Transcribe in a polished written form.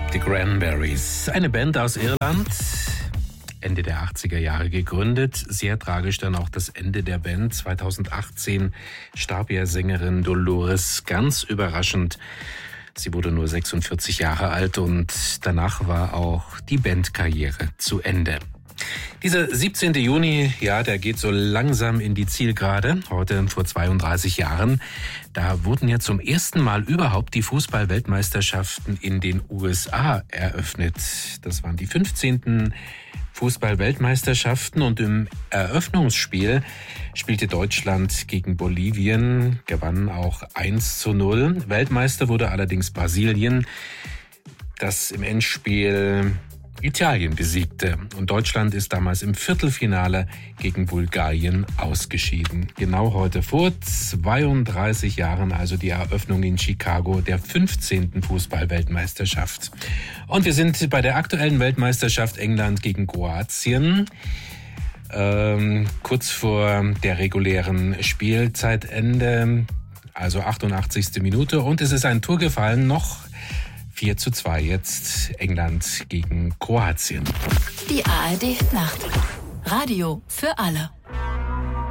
The Cranberries, eine Band aus Irland, Ende der 80er Jahre gegründet. Sehr tragisch dann auch das Ende der Band. 2018 starb ja Sängerin Dolores ganz überraschend. Sie wurde nur 46 Jahre alt und danach war auch die Bandkarriere zu Ende. Dieser 17. Juni, ja, der geht so langsam in die Zielgerade. Heute vor 32 Jahren, da wurden ja zum ersten Mal überhaupt die Fußball-Weltmeisterschaften in den USA eröffnet. Das waren die 15. Fußball-Weltmeisterschaften und im Eröffnungsspiel spielte Deutschland gegen Bolivien, gewann auch 1:0. Weltmeister wurde allerdings Brasilien, das im Endspiel Italien besiegte. Und Deutschland ist damals im Viertelfinale gegen Bulgarien ausgeschieden. Genau heute vor 32 Jahren, also die Eröffnung in Chicago der 15. Fußball-Weltmeisterschaft. Und wir sind bei der aktuellen Weltmeisterschaft England gegen Kroatien. Kurz vor der regulären Spielzeitende, also 88. Minute. Und es ist ein Tor gefallen, noch 4:2 jetzt England gegen Kroatien. Die ARD Nacht. Radio für alle.